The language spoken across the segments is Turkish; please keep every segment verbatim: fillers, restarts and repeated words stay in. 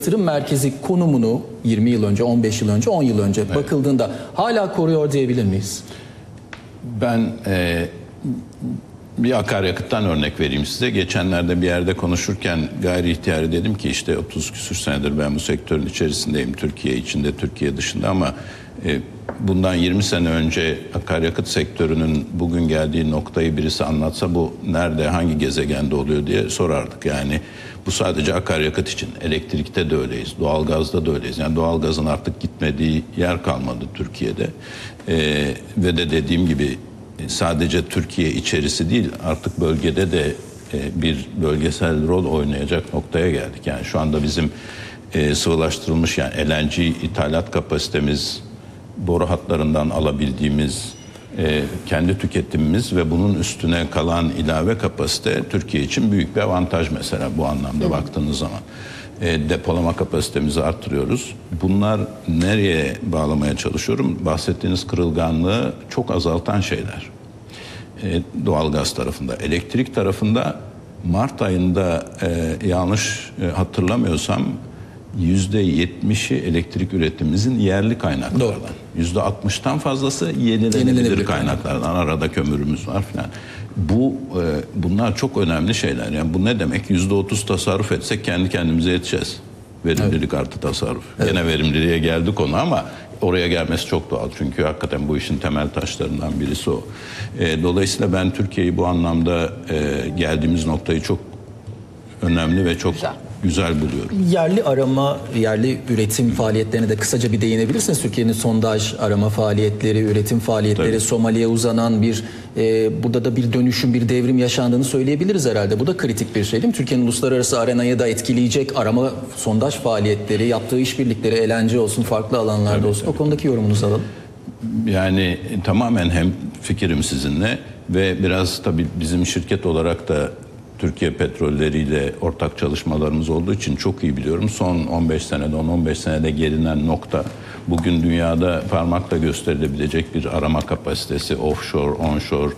yatırım merkezi konumunu yirmi yıl önce, on beş yıl önce, on yıl önce evet. bakıldığında hala koruyor diyebilir miyiz? Ben e, bir akaryakıttan örnek vereyim size. Geçenlerde bir yerde konuşurken gayri ihtiyari dedim ki işte otuz küsür senedir ben bu sektörün içerisindeyim. Türkiye içinde, Türkiye dışında ama e, bundan yirmi sene önce akaryakıt sektörünün bugün geldiği noktayı birisi anlatsa bu nerede, hangi gezegende oluyor diye sorardık. Yani bu sadece akaryakıt için. Elektrikte de öyleyiz, doğalgazda da öyleyiz. Yani doğalgazın artık gitmediği yer kalmadı Türkiye'de. E, ve de dediğim gibi sadece Türkiye içerisi değil artık bölgede de bir bölgesel rol oynayacak noktaya geldik. Yani şu anda bizim sıvılaştırılmış yani L N G ithalat kapasitemiz, boru hatlarından alabildiğimiz kendi tüketimimiz ve bunun üstüne kalan ilave kapasite Türkiye için büyük bir avantaj mesela bu anlamda evet. baktığınız zaman. Depolama kapasitemizi arttırıyoruz. Bunlar nereye bağlamaya çalışıyorum? Bahsettiğiniz kırılganlığı çok azaltan şeyler. E, doğalgaz tarafında. Elektrik tarafında Mart ayında e, yanlış e, hatırlamıyorsam yüzde yetmişi elektrik üretimimizin yerli kaynaklardan. Yüzde altmıştan fazlası yenilenebilir, yenilenebilir kaynaklardan. Arada kömürümüz var filan. Bu e, bunlar çok önemli şeyler. Yani bu ne demek? Yüzde otuz tasarruf etsek kendi kendimize yeteceğiz. Verimlilik evet. artı tasarruf. Evet. Gene verimliliğe geldi konu ama oraya gelmesi çok doğal. Çünkü hakikaten bu işin temel taşlarından birisi o. E, dolayısıyla ben Türkiye'yi bu anlamda e, geldiğimiz noktayı çok önemli ve çok güzel. güzel buluyorum. Yerli arama, yerli üretim faaliyetlerine de kısaca bir değinebilirsiniz. Türkiye'nin sondaj arama faaliyetleri, üretim faaliyetleri, Tabii. Somali'ye uzanan bir, e, burada da bir dönüşüm, bir devrim yaşandığını söyleyebiliriz herhalde. Bu da kritik bir şey değil mi? Türkiye'nin uluslararası arenayı da etkileyecek arama, sondaj faaliyetleri, yaptığı işbirlikleri, L N G olsun, farklı alanlarda tabii, olsun. Tabii. O konudaki yorumunuzu alalım. Yani tamamen hem fikrim sizinle ve biraz tabii bizim şirket olarak da Türkiye petrolleriyle ortak çalışmalarımız olduğu için çok iyi biliyorum. Son on beş senede, on on beş senede gelinen nokta bugün dünyada parmakla gösterilebilecek bir arama kapasitesi, offshore, onshore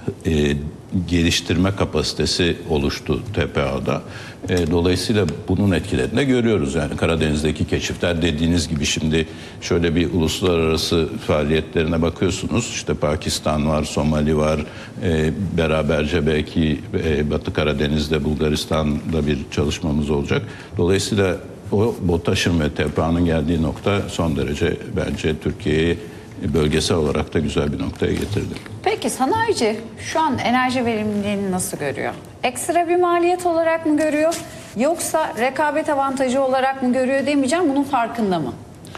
e, geliştirme kapasitesi oluştu T P A'da. E, dolayısıyla bunun etkilerini de görüyoruz. Yani Karadeniz'deki keşifler dediğiniz gibi şimdi şöyle bir uluslararası faaliyetlerine bakıyorsunuz. İşte Pakistan var, Somali var. E, beraberce belki e, Batı Karadeniz'de, Bulgaristan'da bir çalışmamız olacak. Dolayısıyla o BOTAŞ'ın ve T P A'nın geldiği nokta son derece bence Türkiye'yi bölgesel olarak da güzel bir noktaya getirdi. Peki sanayici şu an enerji verimliliğini nasıl görüyor? Ekstra bir maliyet olarak mı görüyor? Yoksa rekabet avantajı olarak mı görüyor demeyeceğim. Bunun farkında mı?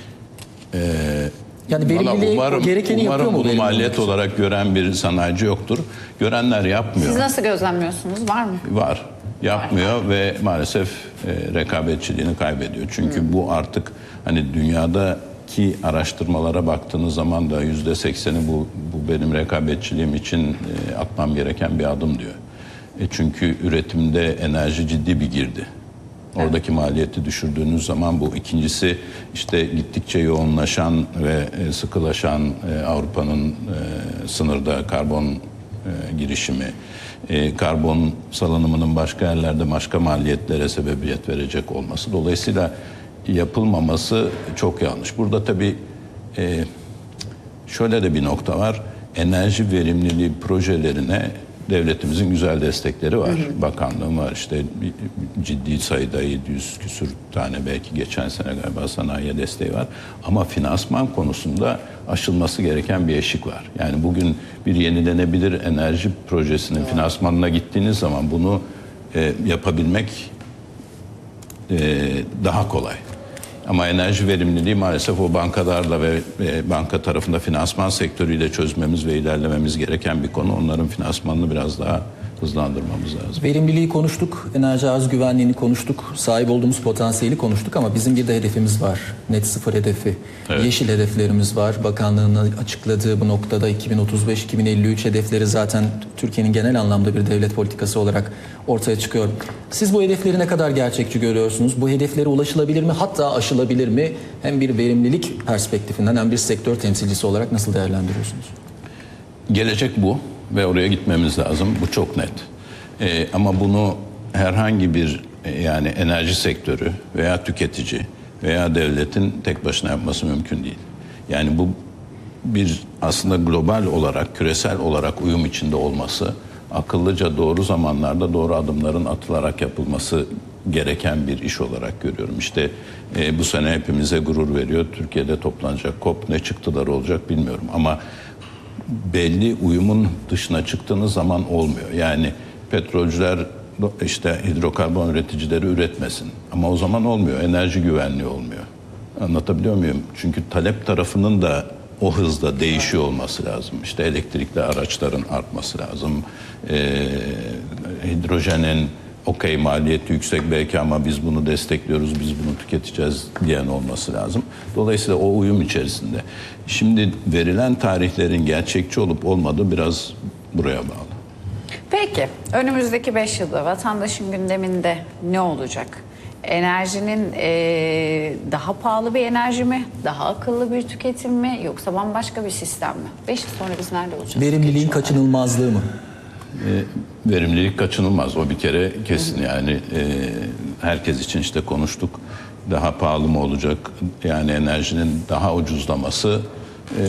Ee, yani verimliliği umarım, gerekeni umarım yapıyor mu? Bunu maliyet olarak gören bir sanayici yoktur. Görenler yapmıyor. Siz nasıl gözlemliyorsunuz? Var mı? Var. Yapmıyor var. Ve maalesef e, rekabetçiliğini kaybediyor. Çünkü hmm. bu artık hani dünyada ki araştırmalara baktığınız zaman da yüzde sekseni bu, bu benim rekabetçiliğim için e, atmam gereken bir adım diyor. E çünkü üretimde enerji ciddi bir girdi. Oradaki evet. maliyeti düşürdüğünüz zaman bu. İkincisi işte gittikçe yoğunlaşan ve e, sıkılaşan e, Avrupa'nın e, sınırda karbon e, girişimi, e, karbon salınımının başka yerlerde başka maliyetlere sebebiyet verecek olması. Dolayısıyla yapılmaması çok yanlış. Burada tabii e, şöyle de bir nokta var. Enerji verimliliği projelerine devletimizin güzel destekleri var. Hı hı. Bakanlığım var. İşte ciddi sayıda yedi yüz küsür tane belki geçen sene galiba sanayiye desteği var. Ama finansman konusunda aşılması gereken bir eşik var. Yani bugün bir yenilenebilir enerji projesinin finansmanına gittiğiniz zaman bunu e, yapabilmek e, daha kolay. Ama enerji verimliliği maalesef o bankalarla ve banka tarafında finansman sektörüyle çözmemiz ve ilerlememiz gereken bir konu. Onların finansmanını biraz daha hızlandırmamız lazım. Verimliliği konuştuk, enerji arz güvenliğini konuştuk, sahip olduğumuz potansiyeli konuştuk ama bizim bir de hedefimiz var. Net sıfır hedefi, evet. yeşil hedeflerimiz var. Bakanlığın açıkladığı bu noktada iki bin otuz beş iki bin elli üç hedefleri zaten Türkiye'nin genel anlamda bir devlet politikası olarak ortaya çıkıyor. Siz bu hedefleri ne kadar gerçekçi görüyorsunuz? Bu hedeflere ulaşılabilir mi? Hatta aşılabilir mi? Hem bir verimlilik perspektifinden hem bir sektör temsilcisi olarak nasıl değerlendiriyorsunuz? Gelecek bu. Ve oraya gitmemiz lazım. Bu çok net. Ee, ama bunu herhangi bir yani enerji sektörü veya tüketici veya devletin tek başına yapması mümkün değil. Yani bu bir aslında global olarak, küresel olarak uyum içinde olması, akıllıca doğru zamanlarda doğru adımların atılarak yapılması gereken bir iş olarak görüyorum. İşte e, bu sene hepimize gurur veriyor. Türkiye'de toplanacak COP ne çıktılar olacak bilmiyorum ama belli uyumun dışına çıktığınız zaman olmuyor. Yani petrolcüler işte hidrokarbon üreticileri üretmesin ama o zaman olmuyor. Enerji güvenliği olmuyor. Anlatabiliyor muyum? Çünkü talep tarafının da o hızda değişiyor olması lazım. İşte elektrikli araçların artması lazım. Ee, hidrojenin okey maliyeti yüksek belki ama biz bunu destekliyoruz, biz bunu tüketeceğiz diyen olması lazım. Dolayısıyla o uyum içerisinde. Şimdi verilen tarihlerin gerçekçi olup olmadığı biraz buraya bağlı. Peki önümüzdeki beş yılda vatandaşın gündeminde ne olacak? Enerjinin e, daha pahalı bir enerji mi? Daha akıllı bir tüketim mi? Yoksa bambaşka bir sistem mi? beş yıl sonra biz nerede olacağız? Verimliliğin kaçınılmazlığı mı? E, verimlilik kaçınılmaz. O bir kere kesin. Yani e, herkes için işte konuştuk. Daha pahalı mı olacak? Yani enerjinin daha ucuzlaması, e,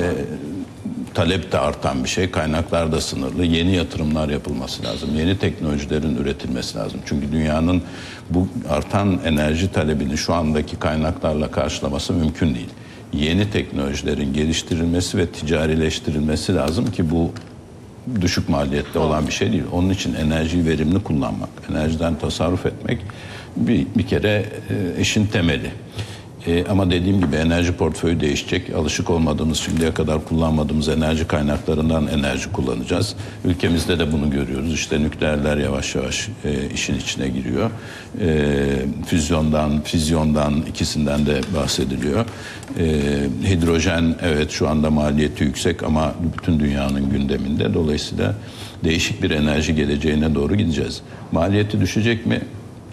talep de artan bir şey. Kaynaklar da sınırlı. Yeni yatırımlar yapılması lazım. Yeni teknolojilerin üretilmesi lazım. Çünkü dünyanın bu artan enerji talebini şu andaki kaynaklarla karşılaması mümkün değil. Yeni teknolojilerin geliştirilmesi ve ticarileştirilmesi lazım ki bu düşük maliyette olan bir şey değil. Onun için enerjiyi verimli kullanmak, enerjiden tasarruf etmek bir, bir kere e, işin temeli. E, ama dediğim gibi enerji portföyü değişecek. Alışık olmadığımız, şimdiye kadar kullanmadığımız enerji kaynaklarından enerji kullanacağız. Ülkemizde de bunu görüyoruz. İşte nükleerler yavaş yavaş e, işin içine giriyor. E, füzyondan, fizyondan ikisinden de bahsediliyor. E, hidrojen evet şu anda maliyeti yüksek ama bütün dünyanın gündeminde. Dolayısıyla değişik bir enerji geleceğine doğru gideceğiz. Maliyeti düşecek mi?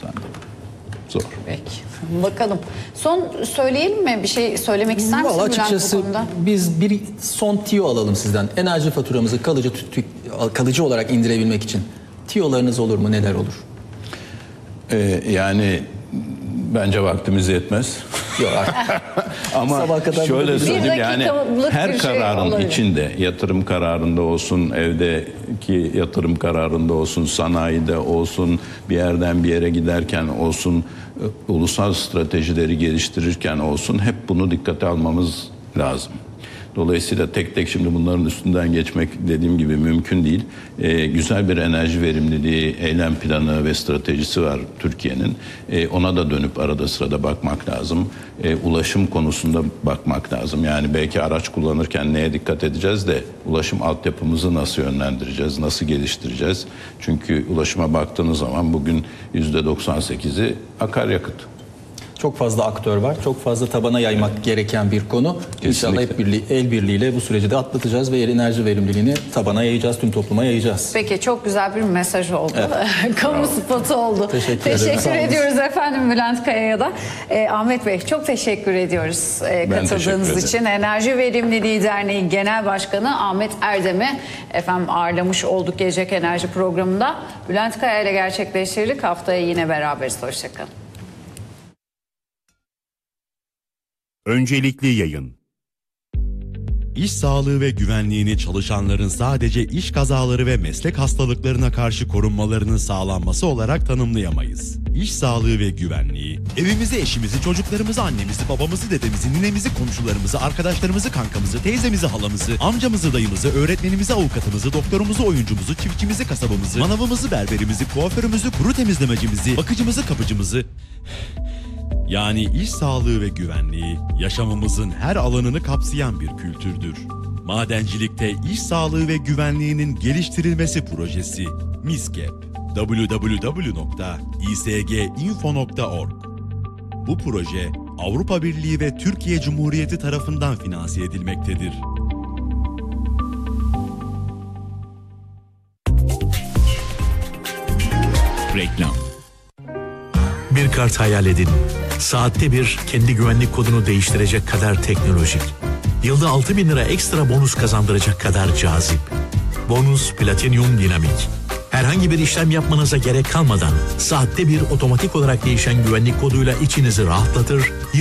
Zor. Peki. Bakalım. Son söyleyelim mi? Bir şey söylemek ister misin Vallahi Bülent açıkçası bu konuda? biz bir son tiyo alalım sizden. Enerji faturamızı kalıcı tü- tü- kalıcı olarak indirebilmek için tiyolarınız olur mu? Neler olur? Ee, yani bence vaktimiz yetmez. Yok artık. Ama Sabaha kadar şöyle bir söyleyeyim yani dakikalık her bir şey kararın olabilir. içinde yatırım kararında olsun, evdeki yatırım kararında olsun, sanayide olsun, bir yerden bir yere giderken olsun, ulusal stratejileri geliştirirken olsun hep bunu dikkate almamız lazım. Dolayısıyla tek tek şimdi bunların üstünden geçmek dediğim gibi mümkün değil. Ee, güzel bir enerji verimliliği, eylem planı ve stratejisi var Türkiye'nin. Ee, ona da dönüp arada sırada bakmak lazım. Ee, ulaşım konusunda bakmak lazım. Yani belki araç kullanırken neye dikkat edeceğiz de ulaşım altyapımızı nasıl yönlendireceğiz, nasıl geliştireceğiz? Çünkü ulaşıma baktığınız zaman bugün yüzde doksan sekizi akaryakıt. Çok fazla aktör var. Çok fazla tabana yaymak gereken bir konu. Kesinlikle. İnşallah hep birliği, el birliğiyle bu süreci de atlatacağız ve enerji verimliliğini tabana yayacağız, tüm topluma yayacağız. Peki çok güzel bir mesaj oldu. Evet. Kamu spotu oldu. Teşekkür ederim. Teşekkür Sağ olun. ediyoruz efendim Bülent Kaya'ya da. Ee, Ahmet Bey çok teşekkür ediyoruz e, Ben katıldığınız teşekkür için. Enerji Verimliliği Derneği Genel Başkanı Ahmet Erdem'i efendim ağırlamış olduk Gelecek Enerji programında. Bülent Kaya ile gerçekleştirdik. Haftaya yine beraberiz. Hoşçakalın. Öncelikli yayın. İş sağlığı ve güvenliğini çalışanların sadece iş kazaları ve meslek hastalıklarına karşı korunmalarının sağlanması olarak tanımlayamayız. İş sağlığı ve güvenliği, evimizi, eşimizi, çocuklarımızı, annemizi, babamızı, dedemizi, ninemizi, komşularımızı, arkadaşlarımızı, kankamızı, teyzemizi, halamızı, amcamızı, dayımızı, öğretmenimizi, avukatımızı, doktorumuzu, oyuncumuzu, çiftçimizi, kasabamızı, manavımızı, berberimizi, kuaförümüzü, kuru temizlemecimizi, bakıcımızı, kapıcımızı... Yani iş sağlığı ve güvenliği yaşamımızın her alanını kapsayan bir kültürdür. Madencilikte iş sağlığı ve güvenliğinin geliştirilmesi projesi MİSGEP double-u double-u double-u nokta i s g info nokta org. Bu proje Avrupa Birliği ve Türkiye Cumhuriyeti tarafından finanse edilmektedir. Reklam. Bir kart hayal edin. Saatte bir kendi güvenlik kodunu değiştirecek kadar teknolojik. Yılda altı bin lira ekstra bonus kazandıracak kadar cazip. Bonus Platinum Dinamik. Herhangi bir işlem yapmanıza gerek kalmadan saatte bir otomatik olarak değişen güvenlik koduyla içinizi rahatlatır,